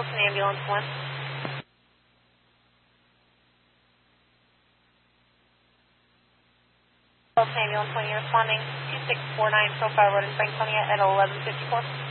Wilson Ambulance 1. Wilson Ambulance 1, you're responding 2649 Profile Road in Franconia at 1154.